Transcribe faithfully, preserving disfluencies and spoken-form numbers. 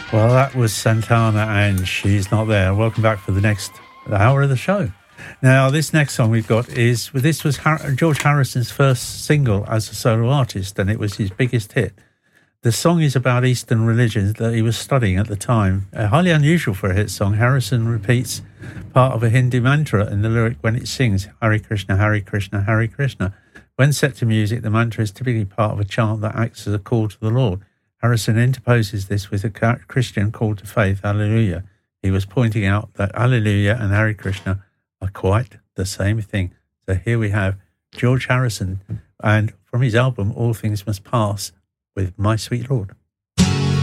Well, that was Santana and She's Not There. Welcome back for the next hour of the show. Now, this next song we've got is, this was Har- George Harrison's first single as a solo artist, and it was his biggest hit. The song is about Eastern religions that he was studying at the time. Uh, highly unusual for a hit song. Harrison repeats part of a Hindu mantra in the lyric when it sings, Hare Krishna, Hare Krishna, Hare Krishna. When set to music, the mantra is typically part of a chant that acts as a call to the Lord. Harrison interposes this with a Christian call to faith, Alleluia. He was pointing out that Alleluia and Hare Krishna are quite the same thing. So here we have George Harrison, and from his album All Things Must Pass, with My Sweet Lord.